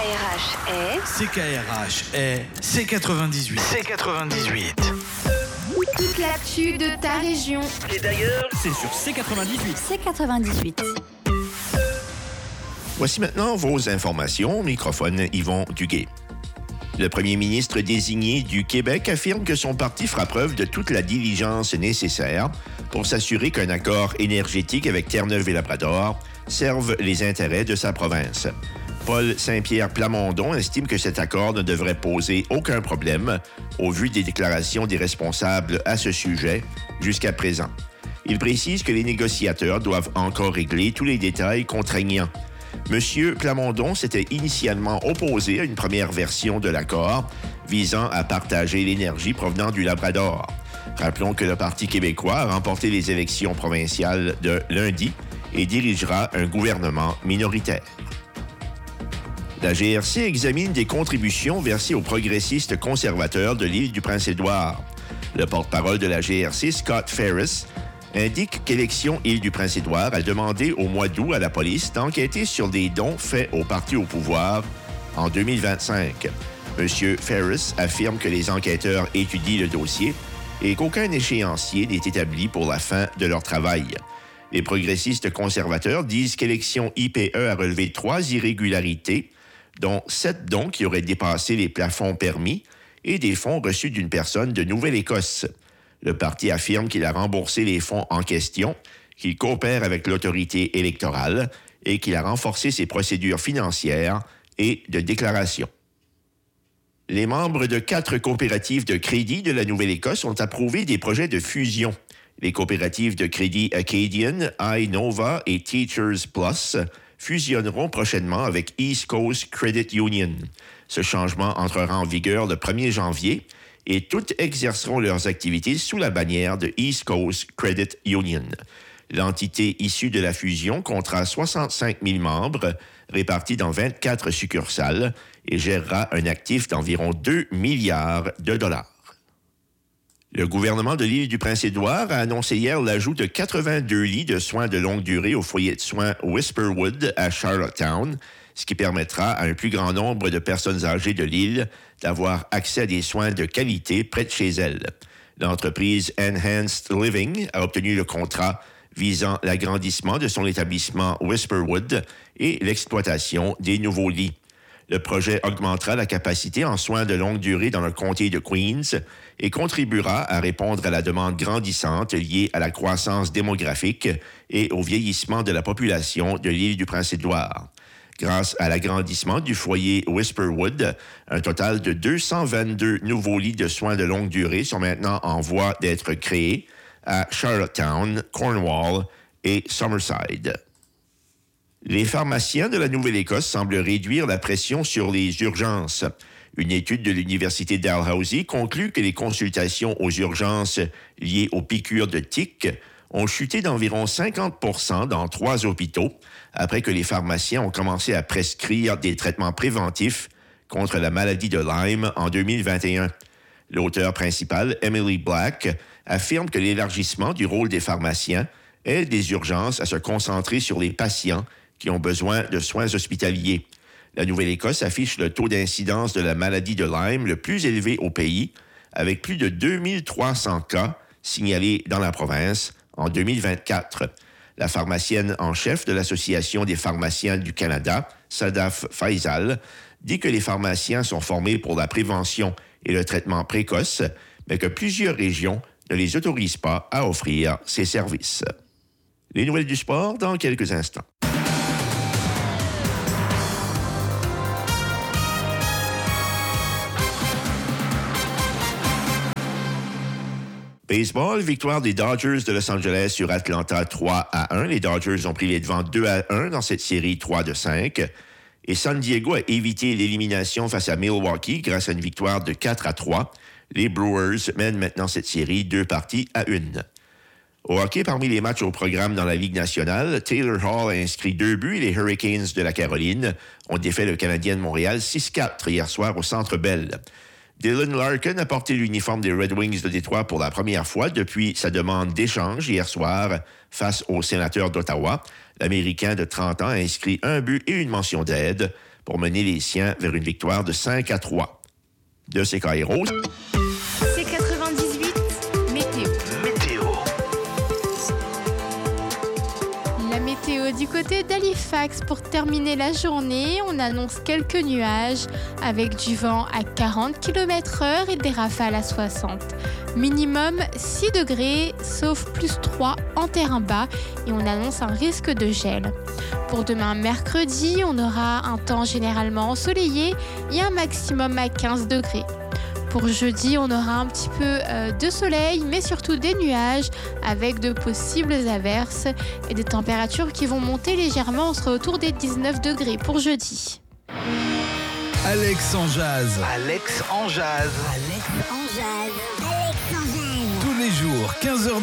CKRH est C98. C98. Toute l'actu de ta région. Et d'ailleurs, c'est sur C98. C98. Voici maintenant vos informations. Au microphone, Yvon Duguay. Le premier ministre désigné du Québec affirme que son parti fera preuve de toute la diligence nécessaire pour s'assurer qu'un accord énergétique avec Terre-Neuve et Labrador serve les intérêts de sa province. Paul Saint-Pierre Plamondon estime que cet accord ne devrait poser aucun problème au vu des déclarations des responsables à ce sujet jusqu'à présent. Il précise que les négociateurs doivent encore régler tous les détails contraignants. M. Plamondon s'était initialement opposé à une première version de l'accord visant à partager l'énergie provenant du Labrador. Rappelons que le Parti québécois a remporté les élections provinciales de lundi et dirigera un gouvernement minoritaire. La GRC examine des contributions versées aux progressistes conservateurs de l'île du Prince-Édouard. Le porte-parole de la GRC, Scott Ferris, indique qu'Élection Île-du-Prince-Édouard a demandé au mois d'août à la police d'enquêter sur des dons faits au parti au pouvoir en 2025. M. Ferris affirme que les enquêteurs étudient le dossier et qu'aucun échéancier n'est établi pour la fin de leur travail. Les progressistes conservateurs disent qu'Élection IPE a relevé 3 irrégularités, dont 7 dons qui auraient dépassé les plafonds permis et des fonds reçus d'une personne de Nouvelle-Écosse. Le parti affirme qu'il a remboursé les fonds en question, qu'il coopère avec l'autorité électorale et qu'il a renforcé ses procédures financières et de déclaration. Les membres de 4 coopératives de crédit de la Nouvelle-Écosse ont approuvé des projets de fusion. Les coopératives de crédit Acadian, iNova et Teachers Plus fusionneront prochainement avec East Coast Credit Union. Ce changement entrera en vigueur le 1er janvier et toutes exerceront leurs activités sous la bannière de East Coast Credit Union. L'entité issue de la fusion comptera 65 000 membres répartis dans 24 succursales et gérera un actif d'environ 2 milliards de dollars. Le gouvernement de l'île du Prince-Édouard a annoncé hier l'ajout de 82 lits de soins de longue durée au foyer de soins Whisperwood à Charlottetown, ce qui permettra à un plus grand nombre de personnes âgées de l'île d'avoir accès à des soins de qualité près de chez elles. L'entreprise Enhanced Living a obtenu le contrat visant l'agrandissement de son établissement Whisperwood et l'exploitation des nouveaux lits. Le projet augmentera la capacité en soins de longue durée dans le comté de Queens et contribuera à répondre à la demande grandissante liée à la croissance démographique et au vieillissement de la population de l'île du Prince-Édouard. Grâce à l'agrandissement du foyer Whisperwood, un total de 222 nouveaux lits de soins de longue durée sont maintenant en voie d'être créés à Charlottetown, Cornwall et Summerside. Les pharmaciens de la Nouvelle-Écosse semblent réduire la pression sur les urgences. Une étude de l'Université Dalhousie conclut que les consultations aux urgences liées aux piqûres de tiques ont chuté d'environ 50 % dans 3 hôpitaux après que les pharmaciens ont commencé à prescrire des traitements préventifs contre la maladie de Lyme en 2021. L'auteure principale, Emily Black, affirme que l'élargissement du rôle des pharmaciens aide les urgences à se concentrer sur les patients qui ont besoin de soins hospitaliers. La Nouvelle-Écosse affiche le taux d'incidence de la maladie de Lyme le plus élevé au pays, avec plus de 2300 cas signalés dans la province en 2024. La pharmacienne en chef de l'Association des pharmaciens du Canada, Sadaf Faisal, dit que les pharmaciens sont formés pour la prévention et le traitement précoce, mais que plusieurs régions ne les autorisent pas à offrir ces services. Les nouvelles du sport dans quelques instants. Baseball, victoire des Dodgers de Los Angeles sur Atlanta 3-1. Les Dodgers ont pris les devants 2-1 dans cette série 3-5. Et San Diego a évité l'élimination face à Milwaukee grâce à une victoire de 4-3. Les Brewers mènent maintenant cette série 2-1. Au hockey, parmi les matchs au programme dans la Ligue nationale, Taylor Hall a inscrit 2 buts et les Hurricanes de la Caroline ont défait le Canadien de Montréal 6-4 hier soir au Centre Bell. Dylan Larkin a porté l'uniforme des Red Wings de Détroit pour la première fois depuis sa demande d'échange hier soir face aux Sénateurs d'Ottawa. L'Américain de 30 ans a inscrit 1 but et une mention d'aide pour mener les siens vers une victoire de 5-3. De CK Héros, C98, météo. La météo du côté d'Halifax. Pour terminer la journée, on annonce quelques nuages avec du vent à 40 km/h et des rafales à 60. Minimum 6 degrés, sauf plus 3 en terrain bas, et on annonce un risque de gel. Pour demain mercredi, on aura un temps généralement ensoleillé et un maximum à 15 degrés. Pour jeudi, on aura un petit peu de soleil, mais surtout des nuages avec de possibles averses et des températures qui vont monter légèrement. On sera autour des 19 degrés pour jeudi. Alex en jazz. Alex en jazz. Tous les jours, 15h.